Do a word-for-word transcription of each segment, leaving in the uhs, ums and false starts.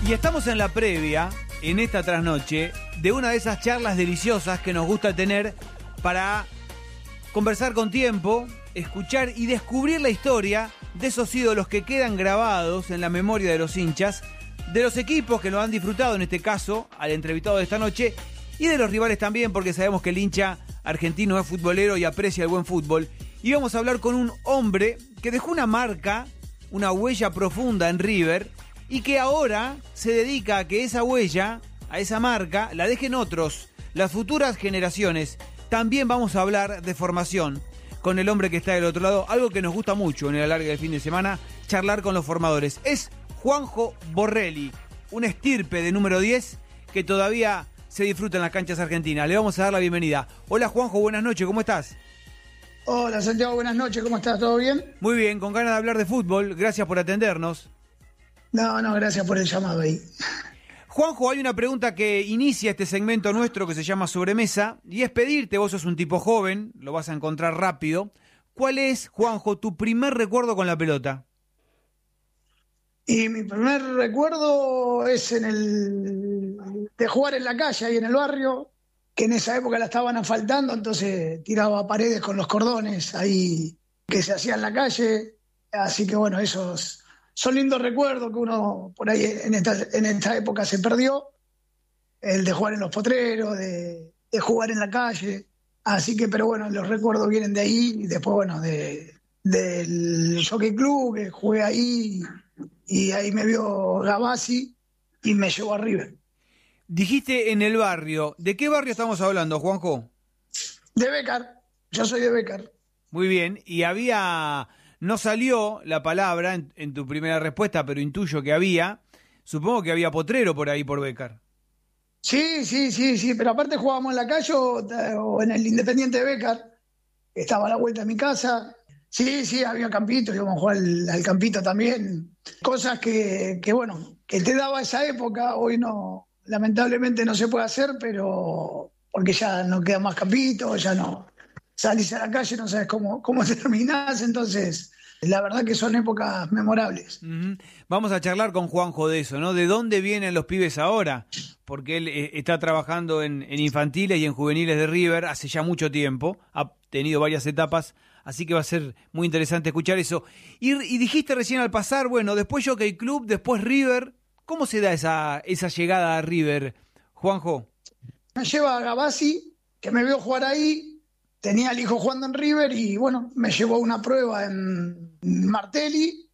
Y estamos en la previa, en esta trasnoche, de una de esas charlas deliciosas que nos gusta tener para conversar con tiempo, escuchar y descubrir la historia de esos ídolos que quedan grabados en la memoria de los hinchas, de los equipos que lo han disfrutado, en este caso, al entrevistado de esta noche, y de los rivales también, porque sabemos que el hincha argentino es futbolero y aprecia el buen fútbol. Y vamos a hablar con un hombre que dejó una marca, una huella profunda en River, y que ahora se dedica a que esa huella, a esa marca, la dejen otros, las futuras generaciones. También vamos a hablar de formación con el hombre que está del otro lado, algo que nos gusta mucho en el alargue del fin de semana, charlar con los formadores. Es Juanjo Borrelli, un estirpe de número diez que todavía se disfruta en las canchas argentinas. Le vamos a dar la bienvenida. Hola Juanjo, buenas noches, ¿cómo estás? Hola Santiago, buenas noches, ¿cómo estás? ¿Todo bien? Muy bien, con ganas de hablar de fútbol, gracias por atendernos. No, no, gracias por el llamado ahí. Juanjo, hay una pregunta que inicia este segmento nuestro que se llama Sobremesa, y es pedirte, vos sos un tipo joven, lo vas a encontrar rápido. ¿Cuál es, Juanjo, tu primer recuerdo con la pelota? Y mi primer recuerdo es en el de jugar en la calle, ahí en el barrio, que en esa época la estaban asfaltando, entonces tiraba paredes con los cordones ahí que se hacía en la calle. Así que bueno, esos son lindos recuerdos que uno por ahí en esta, en esta época se perdió. El de jugar en los potreros, de, de jugar en la calle. Así que, pero bueno, los recuerdos vienen de ahí. Y después, bueno, de, del Jockey Club, que jugué ahí. Y ahí me vio Gavazzi y me llevó a River. Dijiste en el barrio. ¿De qué barrio estamos hablando, Juanjo? De Bécar. Yo soy de Bécar. Muy bien. Y había... No salió la palabra en, en tu primera respuesta, pero intuyo que había. Supongo que había potrero por ahí, por Bécar. Sí, sí, sí, sí. Pero aparte jugábamos en la calle o, o en el Independiente de Bécar. Estaba a la vuelta de mi casa. Sí, sí, había campitos. Íbamos a jugar al, al campito también. Cosas que, que, bueno, que te daba esa época. Hoy no, lamentablemente no se puede hacer, pero porque ya no queda más campitos, ya no... Salís a la calle, no sabes cómo, cómo terminás, entonces la verdad que son épocas memorables. Uh-huh. Vamos a charlar con Juanjo de eso, ¿no? ¿De dónde vienen los pibes ahora? Porque él eh, está trabajando en, en infantiles y en juveniles de River hace ya mucho tiempo, ha tenido varias etapas, así que va a ser muy interesante escuchar eso. Y, y dijiste recién al pasar, bueno, después Jockey Club, después River. ¿Cómo se da esa, esa llegada a River, Juanjo? Me lleva a Gavazzi, que me vio jugar ahí. Tenía al hijo jugando en River y bueno, me llevó a una prueba en Martelli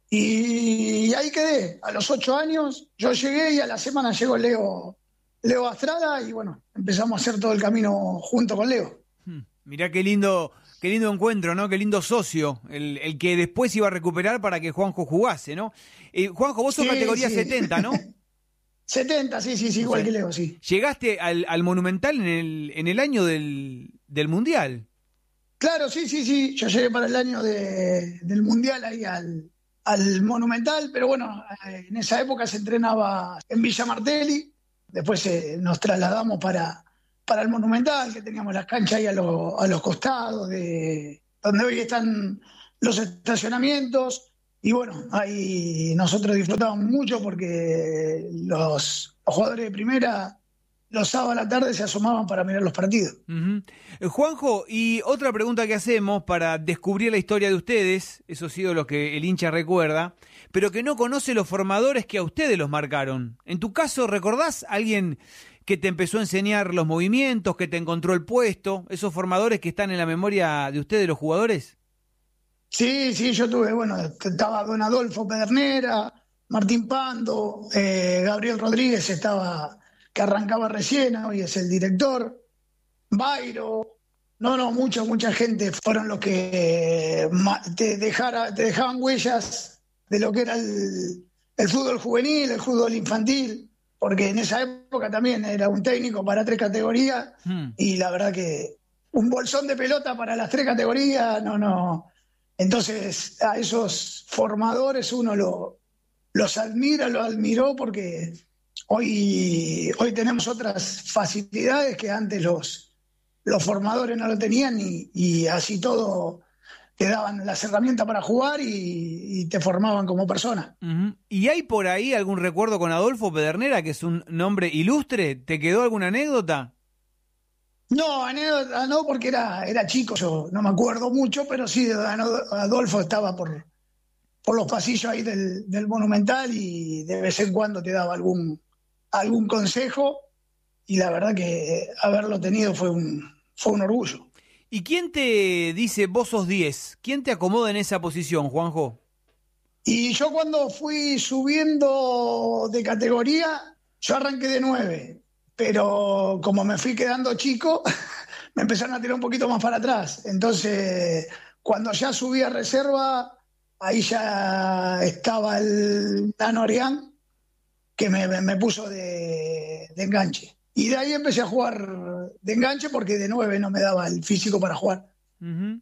y ahí quedé. A los ocho años yo llegué y a la semana llegó Leo, Leo Astrada y bueno, empezamos a hacer todo el camino junto con Leo. Hmm, mirá qué lindo, qué lindo encuentro, ¿no? Qué lindo socio, el, el que después iba a recuperar para que Juanjo jugase, ¿no? Eh, Juanjo, vos sos sí, categoría sí. setenta, ¿no? setenta, sí, sí, sí, igual o sea, que Leo, sí. Llegaste al, al Monumental en el, en el año del, del Mundial. Claro, sí, sí, sí. Yo llegué para el año de, del Mundial ahí al, al Monumental, pero bueno, en esa época se entrenaba en Villa Martelli. Después eh, nos trasladamos para, para el Monumental, que teníamos las canchas ahí a, lo, a los costados, de donde hoy están los estacionamientos. Y bueno, ahí nosotros disfrutábamos mucho porque los, los jugadores de primera los sábados a la tarde se asomaban para mirar los partidos. Uh-huh. eh, Juanjo, y otra pregunta que hacemos para descubrir la historia de ustedes, esos ídolos que el hincha recuerda, pero que no conoce los formadores que a ustedes los marcaron. En tu caso, ¿recordás a alguien que te empezó a enseñar los movimientos, que te encontró el puesto, esos formadores que están en la memoria de ustedes, los jugadores? Sí, sí, yo tuve, bueno, estaba Don Adolfo Pedernera, Martín Pando, eh, Gabriel Rodríguez estaba, que arrancaba recién, hoy es el director, Bairo, no, no, mucha, mucha gente fueron los que te, dejara, te dejaban huellas de lo que era el, el fútbol juvenil, el fútbol infantil, porque en esa época también era un técnico para tres categorías, hmm. y la verdad que un bolsón de pelota para las tres categorías, no, no... Entonces, a esos formadores uno lo, los admira, los admiró porque hoy, hoy tenemos otras facilidades que antes los, los formadores no lo tenían y, y así todo te daban las herramientas para jugar y, y te formaban como persona. Uh-huh. ¿Y hay por ahí algún recuerdo con Adolfo Pedernera, que es un nombre ilustre? ¿Te quedó alguna anécdota? No, anécdota no, porque era, era chico, yo no me acuerdo mucho, pero sí, Adolfo estaba por, por los pasillos ahí del, del Monumental y de vez en cuando te daba algún, algún consejo, y la verdad que haberlo tenido fue un, fue un orgullo. ¿Y quién te dice vos sos diez? ¿Quién te acomoda en esa posición, Juanjo? Y yo cuando fui subiendo de categoría, yo arranqué de nueve, pero como me fui quedando chico, me empezaron a tirar un poquito más para atrás. Entonces, cuando ya subí a reserva, ahí ya estaba el Nano Arián, que me, me puso de, de enganche. Y de ahí empecé a jugar de enganche porque de nueve no me daba el físico para jugar. Uh-huh.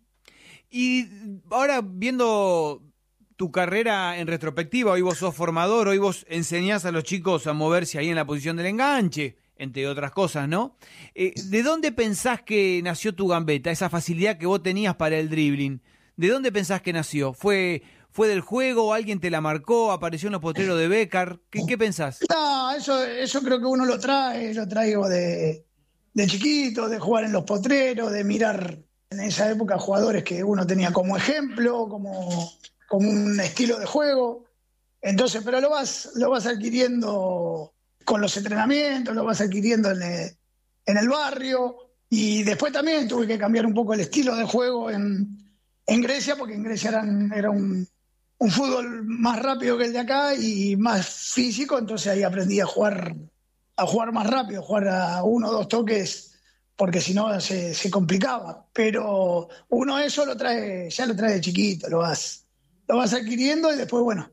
Y ahora viendo tu carrera en retrospectiva, hoy vos sos formador, hoy vos enseñás a los chicos a moverse ahí en la posición del enganche, entre otras cosas, ¿no? Eh, ¿De dónde pensás que nació tu gambeta, esa facilidad que vos tenías para el dribbling? ¿De dónde pensás que nació? ¿Fue, fue del juego? ¿Alguien te la marcó? ¿Apareció en los potreros de Bécar? ¿Qué, qué pensás? No, eso, eso creo que uno lo trae, lo traigo de, de chiquito, de jugar en los potreros, de mirar en esa época jugadores que uno tenía como ejemplo, como, como un estilo de juego. Entonces, pero lo vas, lo vas adquiriendo con los entrenamientos, lo vas adquiriendo en el, en el barrio, y después también tuve que cambiar un poco el estilo de juego en, en Grecia, porque en Grecia eran, era un, un fútbol más rápido que el de acá y más físico, entonces ahí aprendí a jugar, a jugar más rápido, jugar a uno o dos toques, porque si no se, se complicaba. Pero uno eso lo trae, ya lo trae de chiquito, lo vas, lo vas adquiriendo y después, bueno,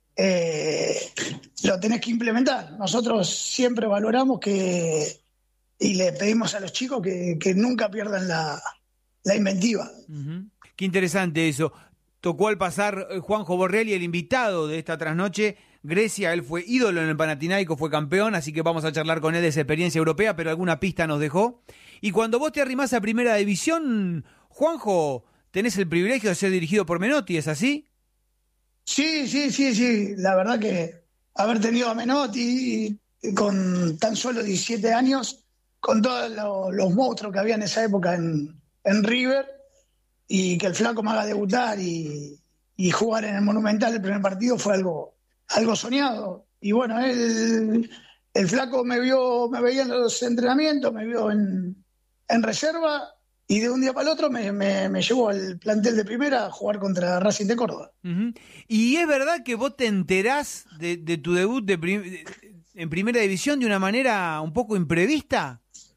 Eh, lo tenés que implementar. Nosotros siempre valoramos que y le pedimos a los chicos que, que nunca pierdan la, la inventiva. Uh-huh. Qué interesante eso. Tocó al pasar Juanjo Borrelli, el invitado de esta trasnoche. Grecia, él fue ídolo en el Panathinaikos, fue campeón, así que vamos a charlar con él de esa experiencia europea, pero alguna pista nos dejó. Y cuando vos te arrimás a Primera División, Juanjo, tenés el privilegio de ser dirigido por Menotti, ¿es así? Sí, sí, sí, sí. La verdad que haber tenido a Menotti con tan solo diecisiete años, con todos los, los monstruos que había en esa época en, en River, y que el flaco me haga debutar y, y jugar en el Monumental el primer partido fue algo, algo soñado. Y bueno, él, el flaco me vio, me veía en los entrenamientos, me vio en, en reserva, y de un día para el otro me, me, me llevó al plantel de primera a jugar contra Racing de Córdoba. Uh-huh. ¿Y es verdad que vos te enterás de, de tu debut de prim- de, en Primera División de una manera un poco imprevista?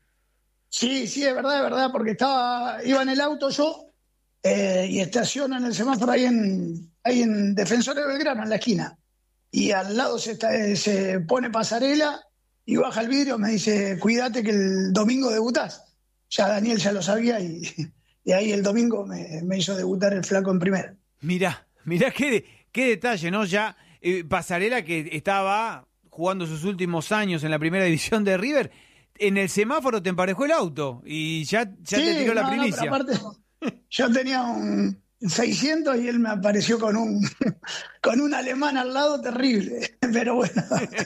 Sí, sí, es verdad, es verdad, porque estaba, iba en el auto yo eh, y estaciono en el semáforo ahí en, ahí en Defensores de Belgrano, en la esquina. Y al lado se, está, se pone Pasarela y baja el vidrio, me dice, cuídate que el domingo debutás. Ya Daniel ya lo sabía y, y ahí el domingo me, me hizo debutar el flaco en primera. Mirá, mirá qué, qué detalle, ¿no? Ya eh, Pasarela, que estaba jugando sus últimos años en la Primera División de River, en el semáforo te emparejó el auto y ya, ya sí, te tiró no, la primicia. No, pero aparte, yo tenía un seiscientos y él me apareció con un con un alemán al lado terrible, pero bueno.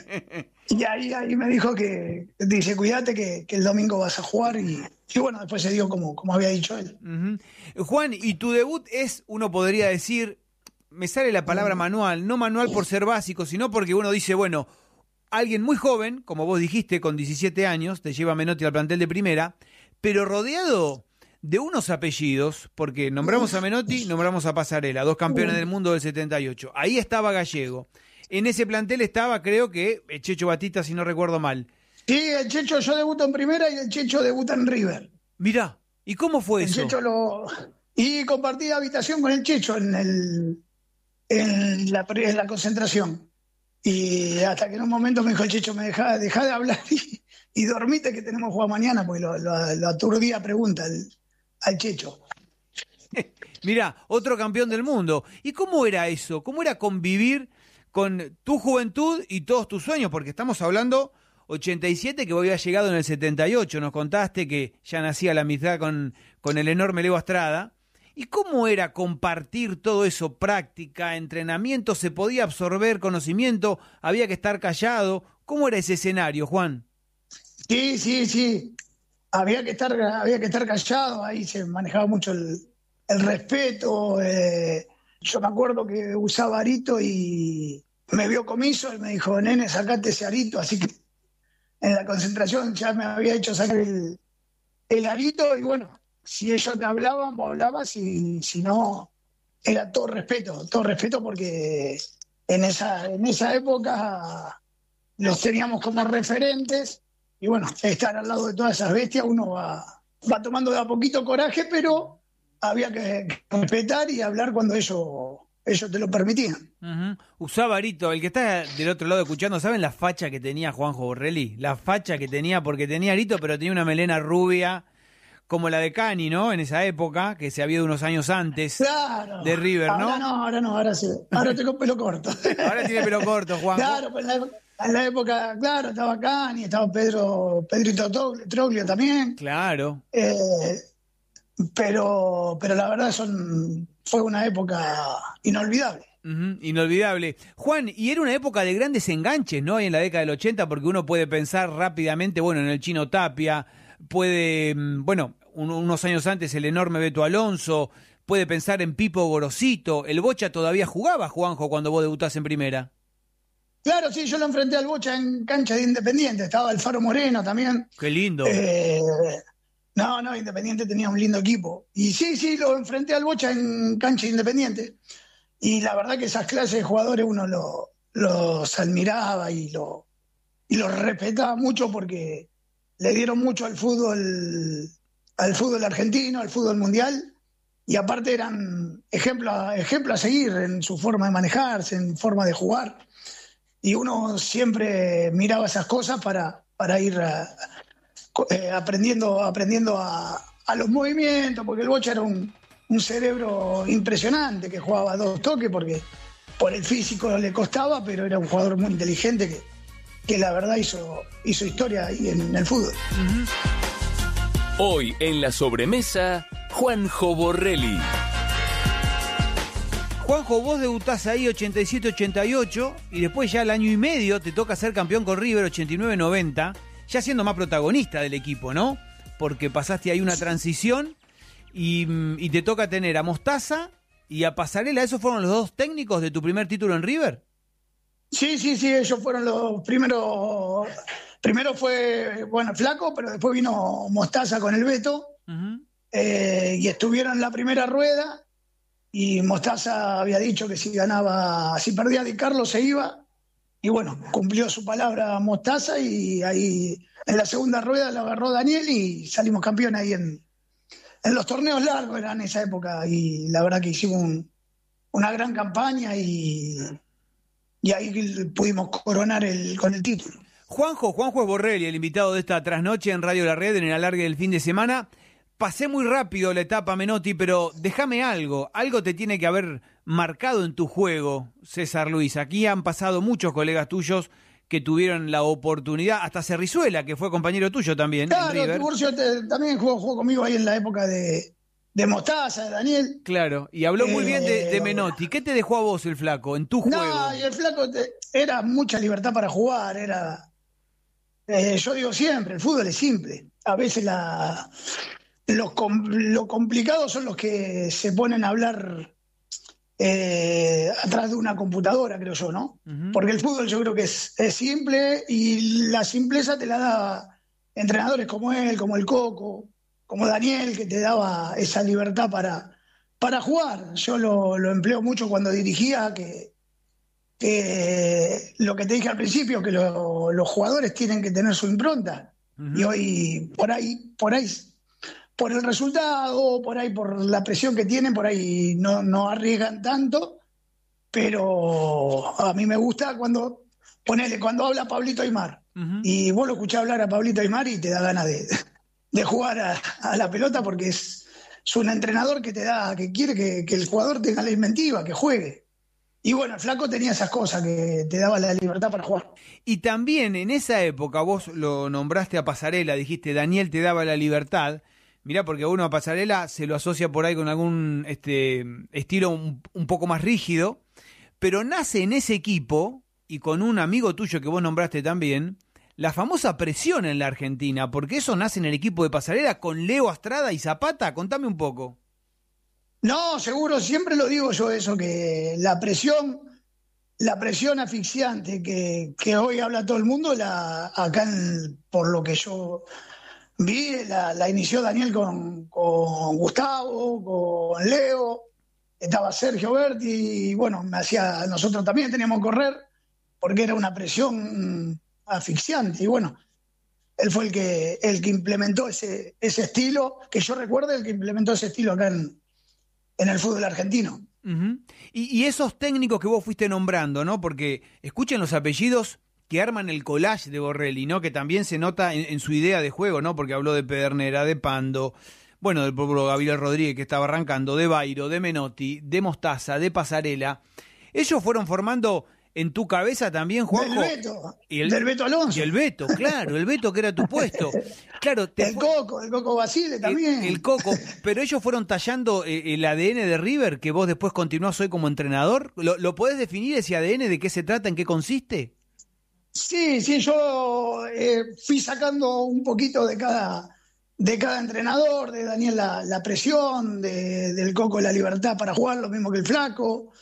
Y ahí, ahí me dijo que, dice, cuídate que, que el domingo vas a jugar, y, y bueno, después se dio como, como había dicho él. Uh-huh. Juan, y tu debut es, uno podría decir, me sale la palabra manual, no manual por ser básico, sino porque uno dice, bueno, alguien muy joven, como vos dijiste, con diecisiete años, te lleva Menotti al plantel de primera, pero rodeado de unos apellidos, porque nombramos a Menotti, nombramos a Pasarela, dos campeones del mundo del setenta y ocho. Ahí estaba Gallego. En ese plantel estaba, creo que, el Checho Batista, si no recuerdo mal. Sí, el Checho, yo debuto en primera y el Checho debuta en River. Mirá, ¿y cómo fue el eso? Checho lo... Y compartí habitación con el Checho en, el, en, la, en la concentración. Y hasta que en un momento me dijo el Checho, me deja, deja de hablar y, y dormite que tenemos que jugar mañana, porque lo, lo, lo aturdía pregunta al, al Checho. Mirá, otro campeón del mundo. ¿Y cómo era eso? ¿Cómo era convivir con tu juventud y todos tus sueños? Porque estamos hablando ochenta y siete, que vos habías llegado en el setenta y ocho. Nos contaste que ya nacía la amistad con, con el enorme Leo Astrada. ¿Y cómo era compartir todo eso? Práctica, entrenamiento, ¿se podía absorber conocimiento? ¿Había que estar callado? ¿Cómo era ese escenario, Juan? Sí, sí, sí. Había que estar, había que estar callado, ahí se manejaba mucho el, el respeto. Eh, yo me acuerdo que usaba arito y me vio comiso y me dijo, nene, sacate ese arito, así que en la concentración ya me había hecho sacar el, el arito y bueno, si ellos te hablaban, vos hablabas y si no, era todo respeto, todo respeto porque en esa, en esa época los teníamos como referentes y bueno, estar al lado de todas esas bestias uno va, va tomando de a poquito coraje, pero había que respetar y hablar cuando ellos, ellos te lo permitían. Uh-huh. Usaba arito, el que está del otro lado escuchando, ¿saben la facha que tenía Juanjo Borrelli? La facha que tenía, porque tenía arito, pero tenía una melena rubia, como la de Cani, ¿no? En esa época, que se había ido unos años antes claro, de River, ¿no? Ahora no, ahora no, ahora sí. Ahora tengo pelo corto. Ahora tiene pelo corto, Juanjo. Claro, pues en la, en la época, claro, estaba Cani, estaba Pedro, Pedrito Troglio también. Claro. Eh, pero, pero la verdad son, fue una época inolvidable. Uh-huh, inolvidable. Juan, y era una época de grandes enganches, ¿no? En la década del ochenta, porque uno puede pensar rápidamente, bueno, en el Chino Tapia, puede, bueno, un, unos años antes el enorme Beto Alonso, puede pensar en Pipo Gorosito. El Bocha todavía jugaba, Juanjo, cuando vos debutás en primera. Claro, sí, yo lo enfrenté al Bocha en cancha de Independiente, estaba el Faro Moreno también. Qué lindo. Eh, no, no, Independiente tenía un lindo equipo. Y sí, sí, lo enfrenté al Bocha en cancha de Independiente. Y la verdad que esas clases de jugadores uno lo, los admiraba y lo, y los respetaba mucho porque le dieron mucho al fútbol, al fútbol argentino, al fútbol mundial, y aparte eran ejemplos ejemplo a seguir en su forma de manejarse, en forma de jugar. Y uno siempre miraba esas cosas para, para ir a, eh, aprendiendo, aprendiendo a, a los movimientos, porque el Bocha era un, un cerebro impresionante que jugaba a dos toques, porque por el físico le costaba, pero era un jugador muy inteligente que, que la verdad hizo, hizo historia ahí en el fútbol. Uh-huh. Hoy en la sobremesa, Juanjo Borrelli. Juanjo, vos debutás ahí ochenta y siete ochenta y ocho y después ya al año y medio te toca ser campeón con River ochenta y nueve noventa, ya siendo más protagonista del equipo, ¿no? Porque pasaste ahí una transición y, y te toca tener a Mostaza y a Pasarela. ¿Esos fueron los dos técnicos de tu primer título en River? Sí, sí, sí, ellos fueron los primeros. Primero fue, bueno, Flaco, pero después vino Mostaza con el Beto. Uh-huh. eh, y estuvieron en la primera rueda. Y Mostaza había dicho que si ganaba, si perdía Di Carlo se iba, y bueno, cumplió su palabra Mostaza y ahí en la segunda rueda lo agarró Daniel y salimos campeones ahí en, en los torneos largos, era en esa época, y la verdad que hicimos un, una gran campaña y, y ahí pudimos coronar el, con el título. Juanjo, Juanjo es Borrelli, el invitado de esta trasnoche en Radio La Red en el alargue del fin de semana. Pasé muy rápido la etapa, Menotti, pero déjame algo. Algo te tiene que haber marcado en tu juego, César Luis. Aquí han pasado muchos colegas tuyos que tuvieron la oportunidad, hasta Cerrizuela, que fue compañero tuyo también. Claro, Tiburcio te, también jugó, jugó conmigo ahí en la época de, de Mostaza, de Daniel. Claro, y habló muy eh, bien de, de Menotti. ¿Qué te dejó a vos el Flaco en tu no, juego? No, y el Flaco te, era mucha libertad para jugar, era... Eh, yo digo siempre, el fútbol es simple. A veces la... Lo, lo complicado son los que se ponen a hablar eh, atrás de una computadora, creo yo, ¿no? Uh-huh. Porque el fútbol yo creo que es, es simple y la simpleza te la da entrenadores como él, como el Coco, como Daniel, que te daba esa libertad para, para jugar. Yo lo, lo empleo mucho cuando dirigía, que, que lo que te dije al principio, que lo, los jugadores tienen que tener su impronta. Uh-huh. Y hoy, por ahí, por ahí... por el resultado, por ahí por la presión que tienen, por ahí no, no arriesgan tanto, pero a mí me gusta cuando, ponele, cuando habla Pablito Aimar, uh-huh. y vos lo escuchás hablar a Pablito Aimar y te da ganas de, de jugar a, a la pelota porque es, es un entrenador que te da, que quiere que, que el jugador tenga la inventiva, que juegue. Y bueno, el Flaco tenía esas cosas que te daba la libertad para jugar. Y también en esa época, vos lo nombraste a Pasarela, dijiste Daniel te daba la libertad. mirá, porque uno a Pasarela se lo asocia por ahí con algún este, estilo un, un poco más rígido, pero nace en ese equipo, y con un amigo tuyo que vos nombraste también, la famosa presión en la Argentina, porque eso nace en el equipo de Pasarela con Leo Astrada y Zapata. Contame un poco. No, seguro, siempre lo digo yo eso, que la presión, la presión asfixiante que, que hoy habla todo el mundo, la acá en, por lo que yo vi, la, la inició Daniel con, con Gustavo, con Leo, estaba Sergio Berti, y bueno, me hacía, nosotros también teníamos que correr, porque era una presión asfixiante, y bueno, él fue el que el que implementó ese ese estilo, que yo recuerdo, el que implementó ese estilo acá en, en el fútbol argentino. Uh-huh. y, y esos técnicos que vos fuiste nombrando, ¿no? Porque escuchen los apellidos que arman el collage de Borrelli, ¿no? Que también se nota en, en su idea de juego, ¿no? Porque habló de Pedernera, de Pando, bueno, del propio Gabriel Rodríguez que estaba arrancando, de Bairo, de Menotti, de Mostaza, de Pasarela. Ellos fueron formando en tu cabeza también, Juanjo. Del Beto, y el, del Beto Alonso. Y el Beto, claro, el Beto que era tu puesto. Claro, te el fue, Coco, el Coco Basile también. El, el Coco, pero ellos fueron tallando eh, el A D N de River, que vos después continuás hoy como entrenador. ¿Lo, ¿Lo podés definir ese A D N? ¿De qué se trata? ¿En qué consiste? Sí, sí, yo eh, fui sacando un poquito de cada, de cada entrenador, de Daniel la, la presión, de, del Coco la libertad para jugar, lo mismo que el Flaco.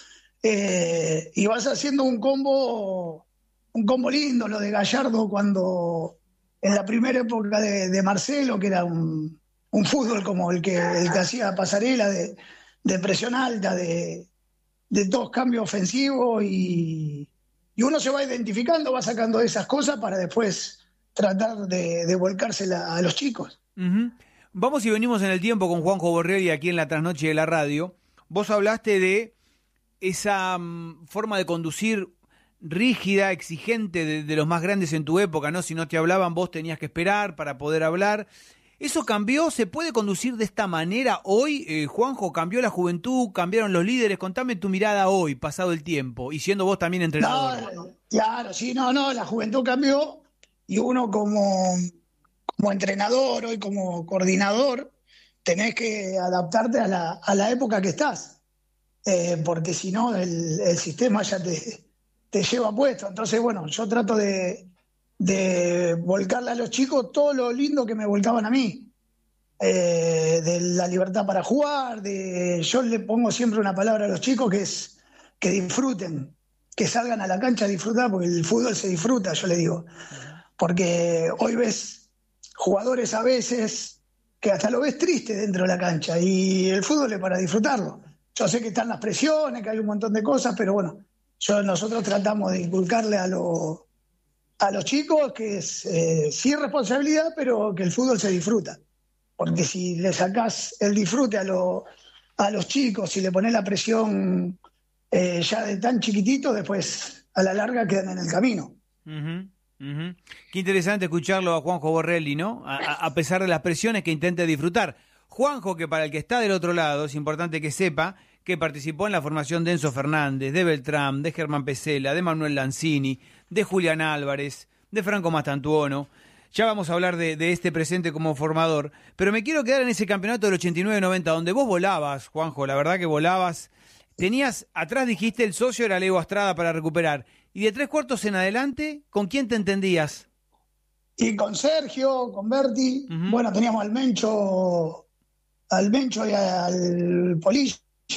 Eh, y vas haciendo un combo un combo lindo, lo de Gallardo cuando en la primera época de, de Marcelo, que era un, un fútbol como el que, el que hacía Pasarela, de, de presión alta, de, de dos cambios ofensivos, y, y uno se va identificando, va sacando esas cosas para después tratar de, de volcársela a los chicos. Uh-huh. Vamos y venimos en el tiempo con Juanjo Borrelli aquí en la trasnoche de la radio. Vos hablaste de esa um, forma de conducir rígida, exigente de, de los más grandes en tu época, ¿no? Si no te hablaban, vos tenías que esperar para poder hablar. ¿Eso cambió? ¿Se puede conducir de esta manera hoy? Eh, Juanjo, ¿cambió la juventud? ¿Cambiaron los líderes? Contame tu mirada hoy, pasado el tiempo, y siendo vos también entrenador. No, claro, sí, no, no, la juventud cambió, y uno como, como entrenador hoy, como coordinador, tenés que adaptarte a la, a la época que estás. Eh, porque si no el, el sistema ya te, te lleva puesto. Entonces, bueno, yo trato de, de volcarle a los chicos todo lo lindo que me volcaban a mí, eh, de la libertad para jugar, de yo le pongo siempre una palabra a los chicos que es que disfruten, que salgan a la cancha a disfrutar, porque el fútbol se disfruta, yo le digo, porque hoy ves jugadores a veces que hasta lo ves triste dentro de la cancha, y el fútbol es para disfrutarlo. Yo sé que están las presiones, que hay un montón de cosas, pero bueno, yo, nosotros tratamos de inculcarle a, lo, a los chicos que es eh, sí responsabilidad, pero que el fútbol se disfruta. Porque si le sacás el disfrute a, lo, a los chicos, si le ponés la presión eh, ya de tan chiquitito, después a la larga quedan en el camino. Uh-huh, uh-huh. Qué interesante escucharlo a Juanjo Borrelli, ¿no? A, a pesar de las presiones, que intente disfrutar. Juanjo, que para el que está del otro lado, es importante que sepa que participó en la formación de Enzo Fernández, de Beltrán, de Germán Pesela, de Manuel Lanzini, de Julián Álvarez, de Franco Mastantuono. Ya vamos a hablar de, de este presente como formador, pero me quiero quedar en ese campeonato del ochenta y nueve noventa, donde vos volabas, Juanjo, la verdad que volabas. Tenías, atrás dijiste, el socio era Leo Astrada para recuperar, y de tres cuartos en adelante, ¿con quién te entendías? Y con Sergio, con Berti, uh-huh. Bueno, teníamos al Mencho, al Mencho y al Polilla,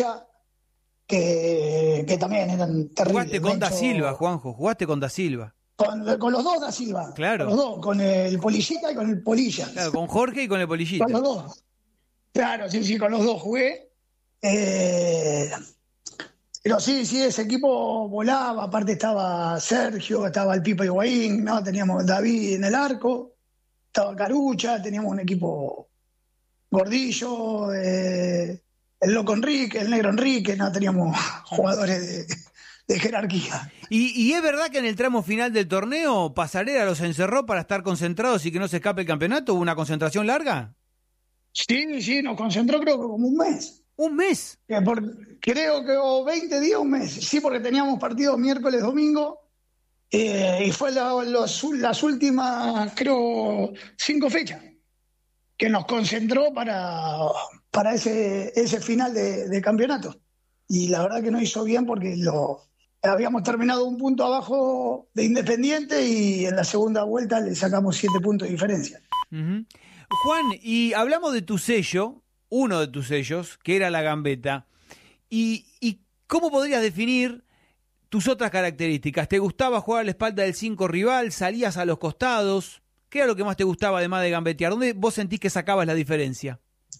que, que también eran terribles. Jugaste con Da Silva, Juanjo, jugaste con Da Silva. Con, con los dos Da Silva. Claro. Con los dos, con el Polillita y con el Polilla. Claro, con Jorge y con el Polillita. Con los dos. Claro, sí, sí, con los dos jugué. Eh, pero sí, sí, ese equipo volaba. Aparte estaba Sergio, estaba el Pipa Higuaín, ¿no? Teníamos David en el arco, estaba Carucha, teníamos un equipo Gordillo, eh, el Loco Enrique, el Negro Enrique, no teníamos jugadores de, de jerarquía. ¿Y, ¿Y es verdad que en el tramo final del torneo Pasarela los encerró para estar concentrados y que no se escape el campeonato? ¿Hubo una concentración larga? Sí, sí, nos concentró creo que como un mes. ¿Un mes? Que por, creo que o veinte días, un mes. Sí, porque teníamos partidos miércoles, domingo, eh, y fue la, los, las últimas, creo, cinco fechas. que nos concentró para, para ese, ese final de, de campeonato. Y la verdad que nos hizo bien porque lo habíamos terminado un punto abajo de Independiente y en la segunda vuelta le sacamos siete puntos de diferencia. Uh-huh. Juan, y hablamos de tu sello, uno de tus sellos, que era la gambeta. ¿Y, y cómo podrías definir tus otras características? ¿Te gustaba jugar a la espalda del cinco rival? ¿Salías a los costados? ¿Qué era lo que más te gustaba además de gambetear? ¿Dónde vos sentís que sacabas la diferencia?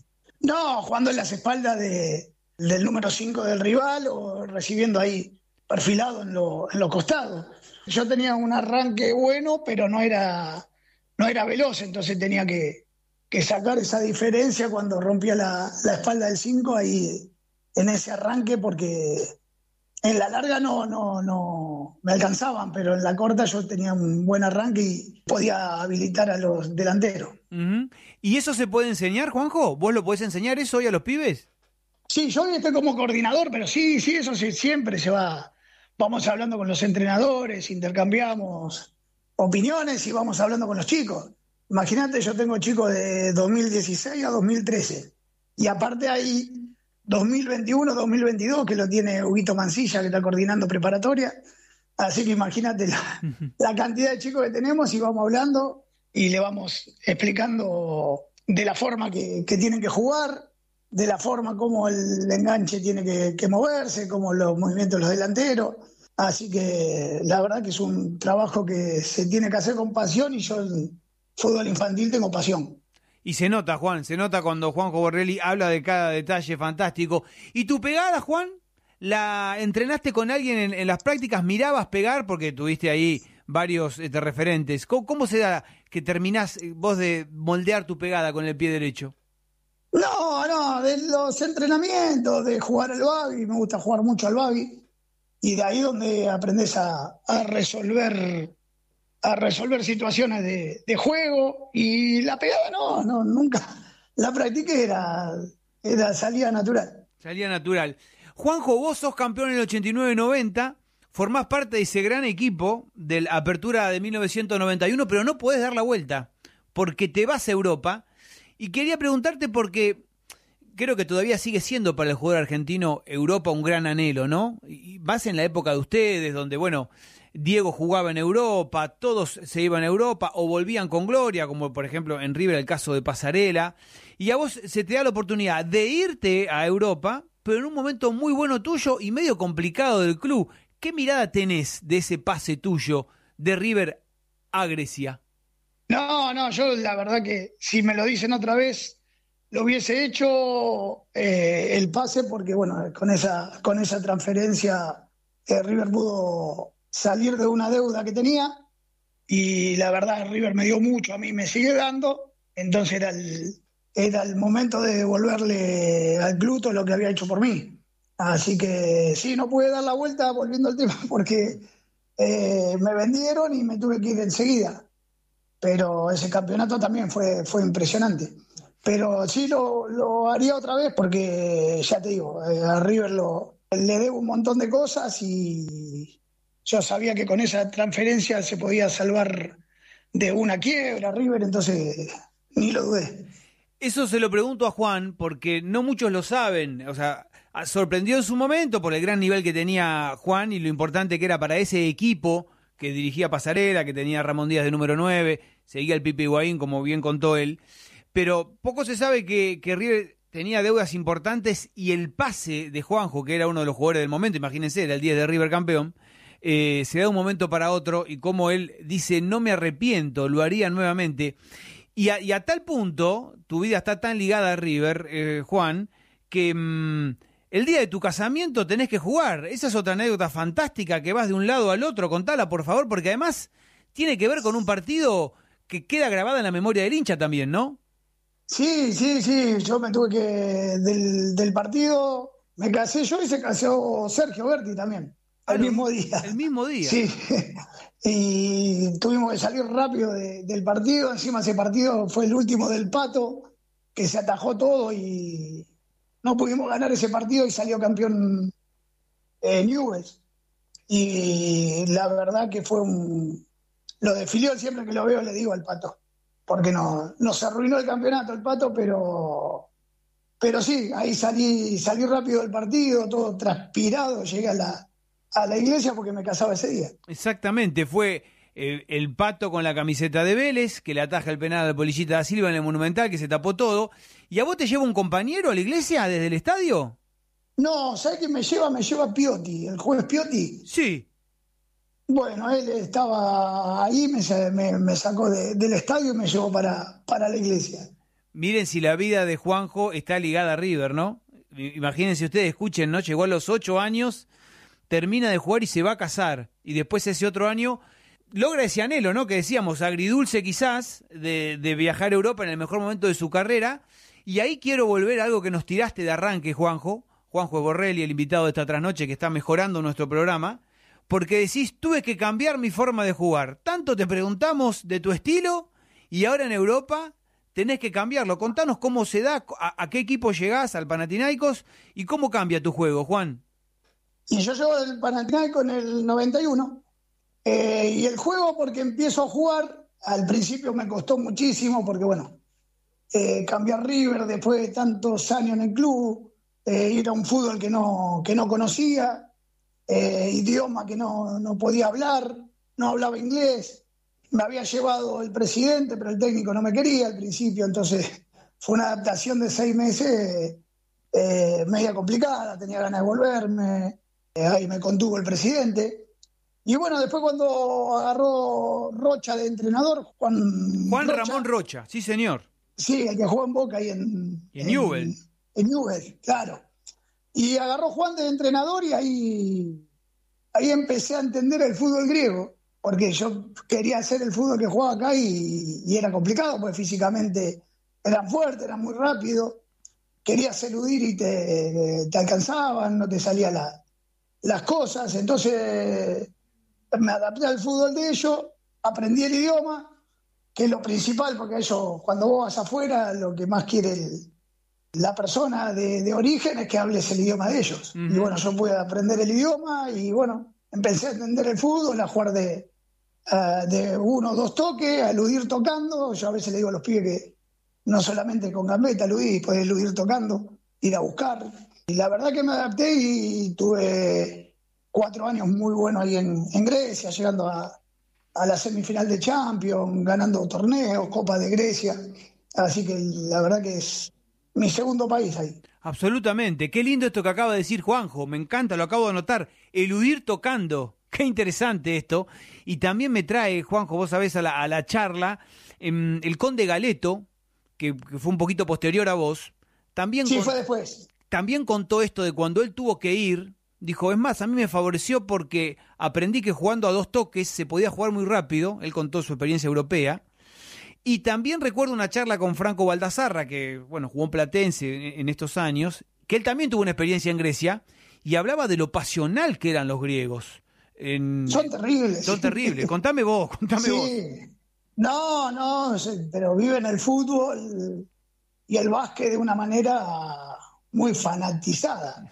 No, jugando en las espaldas de, del número cinco del rival o recibiendo ahí perfilado en, lo, en los costados. Yo tenía un arranque bueno, pero no era, no era veloz, entonces tenía que, que sacar esa diferencia cuando rompía la, la espalda del cinco ahí en ese arranque, porque en la larga no, no, no me alcanzaban, pero en la corta yo tenía un buen arranque y podía habilitar a los delanteros. Uh-huh. ¿Y eso se puede enseñar, Juanjo? ¿Vos lo podés enseñar eso hoy a los pibes? Sí, yo hoy estoy como coordinador, pero sí, sí, eso sí, siempre se va. Vamos hablando con los entrenadores, intercambiamos opiniones y vamos hablando con los chicos. Imagínate, yo tengo chicos de dos mil dieciséis a dos mil trece. Y aparte hay dos mil veintiuno, dos mil veintidós, que lo tiene Huguito Mancilla, que está coordinando preparatoria. Así que imagínate la, la cantidad de chicos que tenemos y vamos hablando y le vamos explicando de la forma que, que tienen que jugar, de la forma como el enganche tiene que, que moverse, como los movimientos de los delanteros. Así que la verdad que es un trabajo que se tiene que hacer con pasión y yo en fútbol infantil tengo pasión. Y se nota, Juan, se nota cuando Juanjo Borrelli habla de cada detalle fantástico. ¿Y tu pegada, Juan? ¿La entrenaste con alguien en, en las prácticas? ¿Mirabas pegar? Porque tuviste ahí varios este, referentes. ¿Cómo, ¿Cómo se da que terminás vos de moldear tu pegada con el pie derecho? No, no, de los entrenamientos, de jugar al buggy, me gusta jugar mucho al buggy. Y de ahí donde aprendes a, a resolver a resolver situaciones de, de juego. Y la pegada no, no, nunca la practiqué, era, era salida natural. Salida natural. Juanjo, vos sos campeón en el ochenta y nueve noventa, formás parte de ese gran equipo de la Apertura de mil novecientos noventa y uno, pero no podés dar la vuelta, porque te vas a Europa. Y quería preguntarte porque creo que todavía sigue siendo para el jugador argentino Europa un gran anhelo, ¿no? Y vas en la época de ustedes, donde, bueno, Diego jugaba en Europa, todos se iban a Europa o volvían con gloria, como por ejemplo en River el caso de Pasarela, y a vos se te da la oportunidad de irte a Europa, pero en un momento muy bueno tuyo y medio complicado del club. ¿Qué mirada tenés de ese pase tuyo de River a Grecia? No, no, yo la verdad que si me lo dicen otra vez lo hubiese hecho eh, el pase, porque bueno, con esa, con esa transferencia eh, River pudo salir de una deuda que tenía y la verdad River me dio mucho, a mí me sigue dando, entonces era el, era el momento de devolverle al club todo lo que había hecho por mí. Así que sí, no pude dar la vuelta volviendo al tema porque eh, me vendieron y me tuve que ir enseguida, pero ese campeonato también fue, fue impresionante. Pero sí lo, lo haría otra vez porque ya te digo, eh, a River lo, le debo un montón de cosas y yo sabía que con esa transferencia se podía salvar de una quiebra River, entonces ni lo dudé. Eso se lo pregunto a Juan porque no muchos lo saben. O sea, sorprendió en su momento por el gran nivel que tenía Juan y lo importante que era para ese equipo que dirigía Pasarela, que tenía a Ramón Díaz de número nueve, seguía el Pipe Higuaín, como bien contó él. Pero poco se sabe que, que River tenía deudas importantes y el pase de Juanjo, que era uno de los jugadores del momento, imagínense, era el diez de River campeón, eh, se da de un momento para otro y como él dice, no me arrepiento, lo haría nuevamente. Y a, y a tal punto, tu vida está tan ligada a River, eh, Juan, que mmm, el día de tu casamiento tenés que jugar. Esa es otra anécdota fantástica que vas de un lado al otro. Contala, por favor, porque además tiene que ver con un partido que queda grabada en la memoria del hincha también, ¿no? Sí, sí, sí, yo me tuve que, del, del partido, me casé yo y se casó Sergio Berti también, al Claro, mismo día. El mismo día. Sí, y tuvimos que salir rápido de, del partido, encima ese partido fue el último del Pato, que se atajó todo y no pudimos ganar ese partido y salió campeón eh, Newell's. Y la verdad que fue un... Lo de Filiol siempre que lo veo le digo al Pato. porque no, nos arruinó el campeonato el Pato, pero, pero sí, ahí salí, salí rápido del partido, todo transpirado, llegué a la, a la iglesia porque me casaba ese día. Exactamente, fue el, el Pato con la camiseta de Vélez, que le ataja el penal al Polillita da Silva en el Monumental, que se tapó todo. ¿Y a vos te lleva un compañero a la iglesia desde el estadio? No, ¿sabes quién me lleva? Me lleva Piotti, el juez Piotti. Sí. Bueno, él estaba ahí, me, me, me sacó de, del estadio y me llevó para, para la iglesia. Miren si la vida de Juanjo está ligada a River, ¿no? Imagínense ustedes, escuchen, ¿no? Llegó a los ocho años, termina de jugar y se va a casar. Y después ese otro año logra ese anhelo, ¿no? Que decíamos, agridulce quizás, de, de viajar a Europa en el mejor momento de su carrera. Y ahí quiero volver a algo que nos tiraste de arranque, Juanjo. Juanjo Borrelli, el invitado de esta trasnoche que está mejorando nuestro programa. Porque decís, tuve que cambiar mi forma de jugar. Tanto te preguntamos de tu estilo y ahora en Europa tenés que cambiarlo. Contanos cómo se da, a, a qué equipo llegás, al Panathinaikos, y cómo cambia tu juego, Juan. Y yo llego del Panathinaikos en el noventa y uno. Eh, y el juego, porque empiezo a jugar, al principio me costó muchísimo, porque bueno, eh, cambiar River después de tantos años en el club, eh, ir a un fútbol que no, que no conocía, eh, idioma que no, no podía hablar, no hablaba inglés. Me había llevado el presidente, pero el técnico no me quería al principio, entonces fue una adaptación de seis meses eh, media complicada, tenía ganas de volverme, eh, ahí me contuvo el presidente. Y bueno, después cuando agarró Rocha de entrenador, Juan Juan Rocha, Ramón Rocha, sí señor. Sí, el que jugó en Boca y en... Y en Newell. En Newell, claro. Y agarró Juan de entrenador y ahí, ahí empecé a entender el fútbol griego, porque yo quería hacer el fútbol que jugaba acá y, y era complicado, porque físicamente eran fuertes, eran muy rápidos. Querías eludir y te, te alcanzaban, no te salían la, las cosas. Entonces me adapté al fútbol de ellos, aprendí el idioma, que es lo principal, porque ellos, cuando vos vas afuera, lo que más quiere el, la persona de, de origen es que hables el idioma de ellos. Uh-huh. Y bueno, yo pude aprender el idioma y bueno, empecé a entender el fútbol, a jugar de, uh, de uno o dos toques, a eludir tocando. Yo a veces le digo a los pibes que no solamente con gambeta eludí, podés eludir tocando, ir a buscar. Y la verdad que me adapté y tuve cuatro años muy buenos ahí en, en Grecia, llegando a, a la semifinal de Champions, ganando torneos, Copa de Grecia. Así que la verdad que es mi segundo país ahí. Absolutamente. Qué lindo esto que acaba de decir Juanjo. Me encanta, lo acabo de anotar. Eludir tocando. Qué interesante esto. Y también me trae, Juanjo, vos sabés, a la, a la charla, eh, el Conde Galeto, que, que fue un poquito posterior a vos. También sí, con, fue después. También contó esto de cuando él tuvo que ir. Dijo, es más, a mí me favoreció porque aprendí que jugando a dos toques se podía jugar muy rápido. Él contó su experiencia europea. Y también recuerdo una charla con Franco Baldassarra, que bueno, jugó en Platense en estos años, que él también tuvo una experiencia en Grecia, y hablaba de lo pasional que eran los griegos. En... Son terribles. Son terribles. Contame vos, contame sí. vos. No, no, pero viven el fútbol y el básquet de una manera muy fanatizada.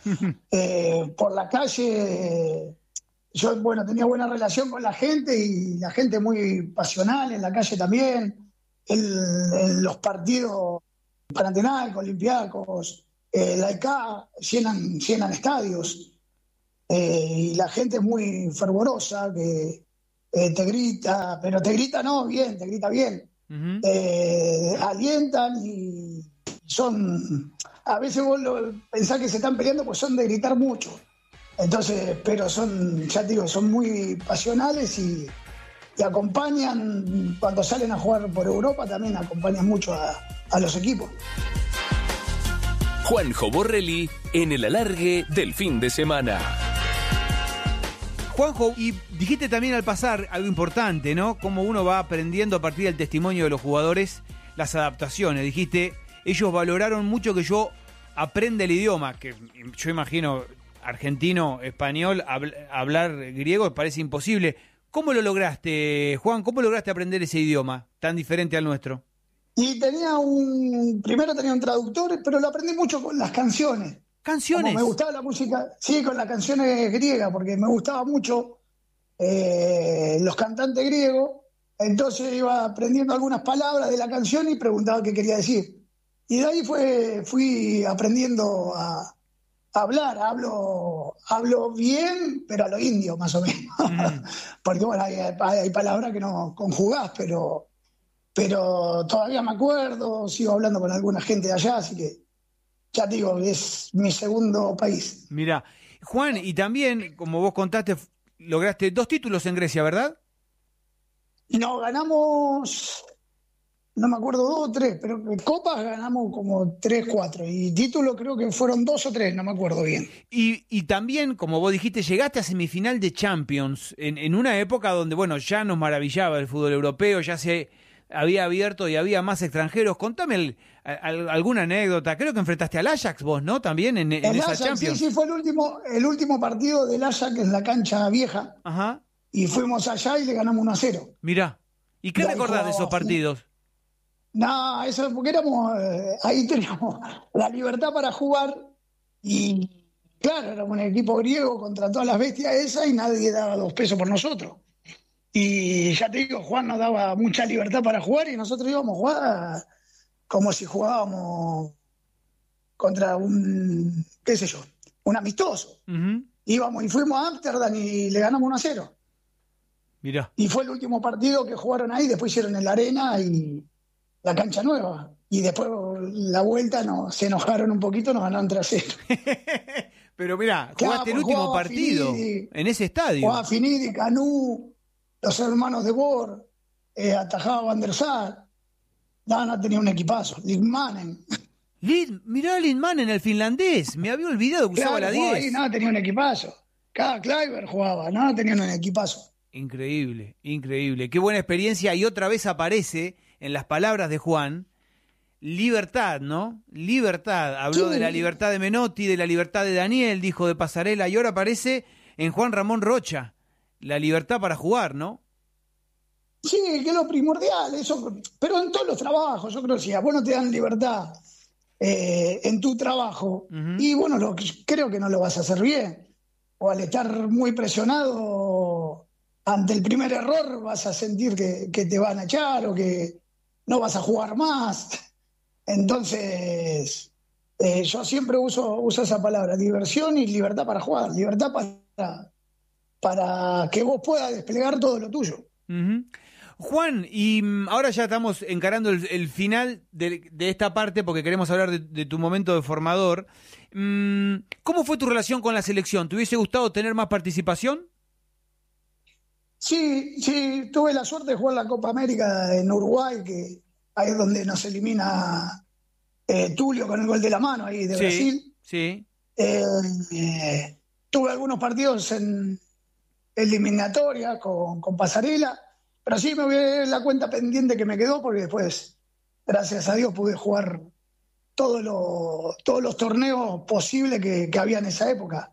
eh, por la calle, yo bueno tenía buena relación con la gente y la gente muy pasional en la calle también. El, el, los partidos Panathinaikos, Olympiacos, eh, la I C A llenan, llenan estadios eh, y la gente es muy fervorosa, que eh, te grita, pero te grita no, bien, te grita bien. Uh-huh. Eh, alientan y son, a veces vos lo, pensás que se están peleando, pues son de gritar mucho. Entonces, pero son, ya te digo, son muy pasionales y, y acompañan, cuando salen a jugar por Europa, también acompañan mucho a, a los equipos. Juanjo Borrelli en el alargue del fin de semana. Juanjo, y dijiste también al pasar algo importante, ¿no? Cómo uno va aprendiendo a partir del testimonio de los jugadores las adaptaciones. Dijiste, ellos valoraron mucho que yo aprenda el idioma, que yo imagino argentino, español, habl- hablar griego parece imposible. ¿Cómo lo lograste, Juan? ¿Cómo lograste aprender ese idioma tan diferente al nuestro? Y tenía un... Primero tenía un traductor, pero lo aprendí mucho con las canciones. ¿Canciones? Como me gustaba la música, sí, con las canciones griegas, porque me gustaba mucho eh, los cantantes griegos. Entonces iba aprendiendo algunas palabras de la canción y preguntaba qué quería decir. Y de ahí fue, fui aprendiendo a, a hablar. Hablo, hablo bien, pero a lo indio, más o menos. Mm. Porque bueno, hay, hay, hay palabras que no conjugás, pero, pero todavía me acuerdo, sigo hablando con alguna gente de allá, así que ya te digo, es mi segundo país. Mira, Juan, y también, como vos contaste, lograste dos títulos en Grecia, ¿verdad? No, ganamos, no me acuerdo, dos o tres, pero copas ganamos como tres, cuatro, y títulos creo que fueron dos o tres, no me acuerdo bien. Y, y también, como vos dijiste, llegaste a semifinal de Champions, en, en una época donde, bueno, ya nos maravillaba el fútbol europeo, ya se había abierto y había más extranjeros. Contame el, al, alguna anécdota, creo que enfrentaste al Ajax vos, ¿no? También en, en esa Ajax, Champions. Sí, sí, fue el último, el último partido del Ajax en la cancha vieja. Ajá. Y fuimos allá y le ganamos uno a cero. Mirá, ¿y qué recordás de esos partidos? No, eso porque éramos, eh, ahí teníamos la libertad para jugar y claro, éramos un equipo griego contra todas las bestias esas y nadie daba dos pesos por nosotros. Y ya te digo, Juan nos daba mucha libertad para jugar y nosotros íbamos a jugar como si jugábamos contra un, qué sé yo, un amistoso. Uh-huh. Íbamos y fuimos a Ámsterdam y le ganamos uno a cero. Mirá. Y fue el último partido que jugaron ahí, después hicieron en la arena y la cancha nueva. Y después la vuelta no, se enojaron un poquito, nos ganaron tres a cero. Pero mirá, jugaste claro, el último partido Finidi, en ese estadio. Jugaba Finidi, Canú, los hermanos de Bor, eh, atajaba Van der Sar. Dana tenía un equipazo, Lindmanen. Lid, mirá a Lindmanen, el finlandés, me había olvidado que claro, usaba la diez. Ahí, nada, tenía un equipazo. Cada Kleiber jugaba, nada, tenía un equipazo. Increíble, increíble. Qué buena experiencia. Y otra vez aparece en las palabras de Juan, libertad, ¿no? Libertad. Habló sí. de la libertad de Menotti, de la libertad de Daniel, dijo de Pasarela, y ahora aparece en Juan Ramón Rocha, la libertad para jugar, ¿no? Sí, que es lo primordial, eso, pero en todos los trabajos, yo creo que si a vos no te dan libertad eh, en tu trabajo, uh-huh. y bueno, lo, creo que no lo vas a hacer bien. O al estar muy presionado ante el primer error vas a sentir que, que te van a echar o que no vas a jugar más. Entonces, eh, yo siempre uso, uso esa palabra, diversión y libertad para jugar, libertad para, para que vos puedas desplegar todo lo tuyo. Uh-huh. Juan, y ahora ya estamos encarando el, el final de, de esta parte porque queremos hablar de, de tu momento de formador. ¿Cómo fue tu relación con la selección? ¿Te hubiese gustado tener más participación? Sí, sí, tuve la suerte de jugar la Copa América en Uruguay, que ahí es donde nos elimina eh, Tulio con el gol de la mano ahí de sí, Brasil. Sí. Eh, eh, tuve algunos partidos en eliminatoria con, con Pasarela, pero sí me voy la cuenta pendiente que me quedó porque después, gracias a Dios, pude jugar todos los, todos los torneos posibles que, que había en esa época.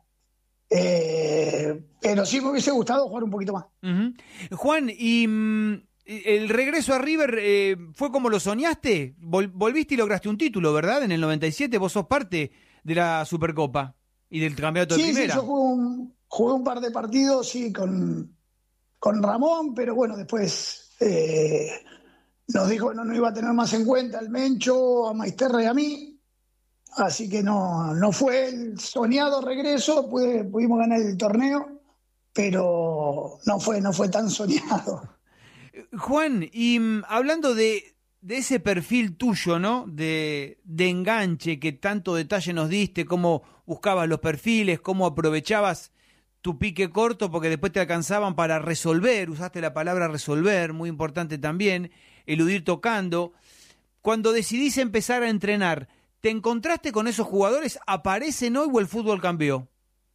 Eh, pero sí me hubiese gustado jugar un poquito más. Uh-huh. Juan, ¿y mm, el regreso a River eh, fue como lo soñaste? Vol- volviste y lograste un título, ¿verdad? En el noventa y siete vos sos parte de la Supercopa y del campeonato sí, de primera. Sí, yo jugué un, jugué un par de partidos, sí, con, con Ramón, pero bueno, después eh, nos dijo que no nos iba a tener más en cuenta al Mencho, a Maisterra y a mí. Así que no, no fue el soñado regreso, pude, pudimos ganar el torneo, pero no fue, no fue tan soñado. Juan, y um, hablando de, de ese perfil tuyo, ¿no? De, de enganche, que tanto detalle nos diste, cómo buscabas los perfiles, cómo aprovechabas tu pique corto porque después te alcanzaban para resolver, usaste la palabra resolver, muy importante también, eludir tocando. Cuando decidís empezar a entrenar, ¿te encontraste con esos jugadores? ¿Aparecen hoy o el fútbol cambió?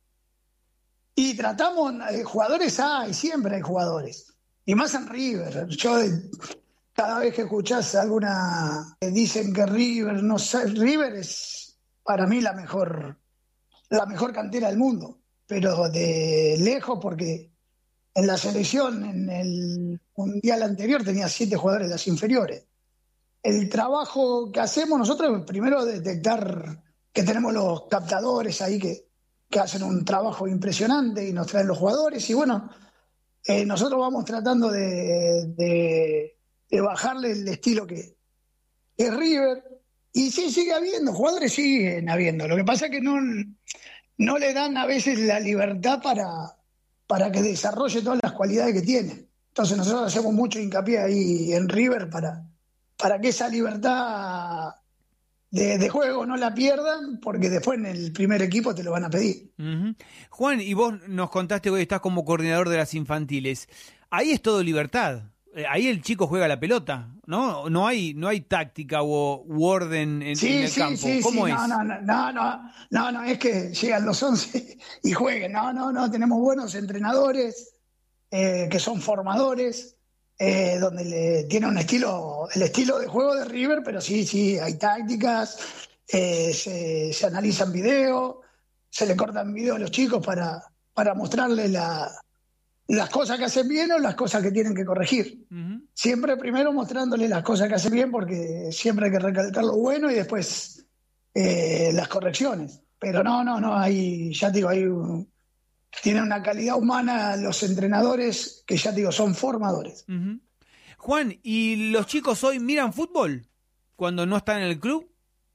Y tratamos, eh, jugadores hay, siempre hay jugadores. Y más en River. Yo, cada vez que escuchás alguna, eh, dicen que River, no sé, River es para mí la mejor, la mejor cantera del mundo. Pero de lejos, porque en la selección, en el mundial anterior, tenía siete jugadores de las inferiores. El trabajo que hacemos nosotros es primero detectar que tenemos los captadores ahí que, que hacen un trabajo impresionante y nos traen los jugadores y bueno, eh, nosotros vamos tratando de, de, de bajarle el estilo que, que es River. Y sí, sigue habiendo, jugadores siguen habiendo. Lo que pasa es que no, no le dan a veces la libertad para, para que desarrolle todas las cualidades que tiene. Entonces nosotros hacemos mucho hincapié ahí en River para, para que esa libertad de, de juego no la pierdan, porque después en el primer equipo te lo van a pedir. Uh-huh. Juan, y vos nos contaste que hoy estás como coordinador de las infantiles. Ahí es todo libertad. Ahí el chico juega la pelota, ¿no? No hay, no hay táctica o u orden en, sí, en el sí, campo. Sí, ¿Cómo sí, es? No, no, no, no, no, no, no, es que llegan los once y jueguen. No, no, no, tenemos buenos entrenadores eh, que son formadores, eh, donde le tiene un estilo, el estilo de juego de River, pero sí, sí, hay tácticas, eh, se, se analizan videos, se le cortan videos a los chicos para, para mostrarles la, las cosas que hacen bien o las cosas que tienen que corregir. Uh-huh. Siempre primero mostrándoles las cosas que hacen bien, porque siempre hay que recalcar lo bueno y después eh, las correcciones. Pero no, no, no, hay, ya te digo, hay un, tienen una calidad humana los entrenadores que ya te digo, son formadores. Uh-huh. Juan, ¿y los chicos hoy miran fútbol cuando no están en el club?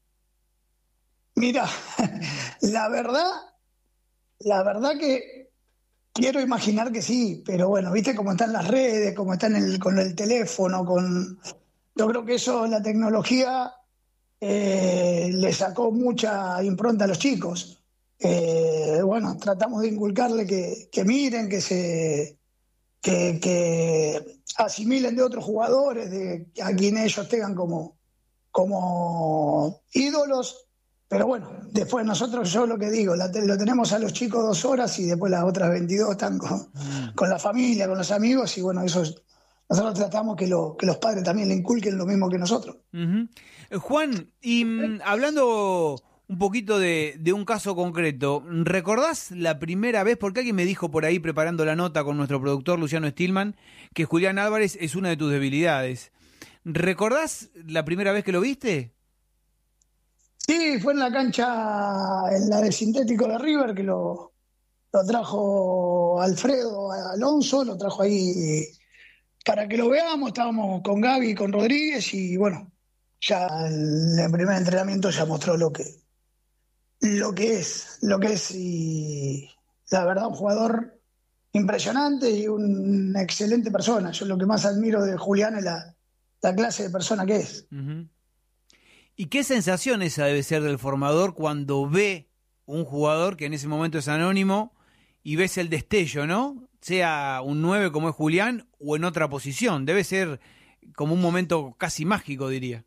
Mira, la verdad, la verdad que quiero imaginar que sí, pero bueno, viste cómo están las redes, cómo están el, con el teléfono, con yo creo que eso, la tecnología eh, le sacó mucha impronta a los chicos. Eh, bueno, tratamos de inculcarle que, que miren, que se que, que asimilen de otros jugadores, de a quienes ellos tengan como, como ídolos. Pero bueno, después nosotros, yo lo que digo, la, lo tenemos a los chicos dos horas y después las otras veintidós están con, mm. con la familia, con los amigos, y bueno, eso es, nosotros tratamos que, lo, que los padres también le inculquen lo mismo que nosotros. Uh-huh. Eh, Juan, y mm, hablando un poquito de, de un caso concreto, ¿recordás la primera vez? Porque alguien me dijo por ahí, preparando la nota con nuestro productor Luciano Stillman, que Julián Álvarez es una de tus debilidades. ¿Recordás la primera vez que lo viste? Sí, fue en la cancha, en la de sintético de River, que lo, lo trajo Alfredo Alonso, lo trajo ahí para que lo veamos. Estábamos con Gaby y con Rodríguez y bueno, ya en el primer entrenamiento ya mostró lo que, lo que es, lo que es y la verdad un jugador impresionante y una excelente persona. Yo lo que más admiro de Julián es la, la clase de persona que es. Uh-huh. ¿Y qué sensación esa debe ser del formador cuando ve un jugador que en ese momento es anónimo y ves el destello, ¿no? Sea un nueve como es Julián o en otra posición. Debe ser como un momento casi mágico, diría.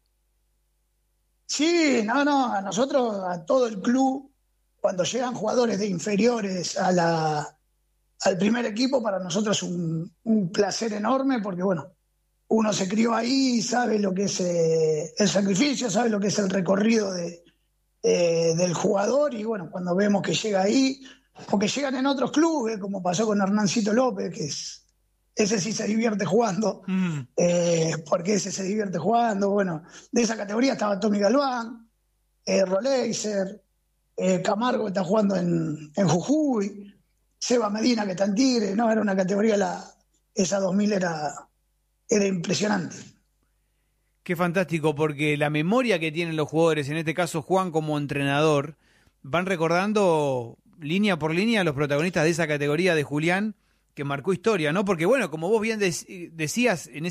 Sí, no, no, a nosotros, a todo el club, cuando llegan jugadores de inferiores a la, al primer equipo, para nosotros es un, un placer enorme porque, bueno, uno se crió ahí, sabe lo que es eh, el sacrificio, sabe lo que es el recorrido de, eh, del jugador y bueno, cuando vemos que llega ahí, o que llegan en otros clubes, como pasó con Hernancito López, que es, ese sí se divierte jugando, mm. eh, porque ese se divierte jugando, bueno, de esa categoría estaba Tommy Galván, eh, Roleiser, eh, Camargo que está jugando en, en Jujuy, Seba Medina que está en Tigre, no, era una categoría, la, esa dos mil era... Era impresionante. Qué fantástico, porque la memoria que tienen los jugadores, en este caso Juan como entrenador, van recordando línea por línea a los protagonistas de esa categoría de Julián, que marcó historia, ¿no? Porque bueno, como vos bien decías, en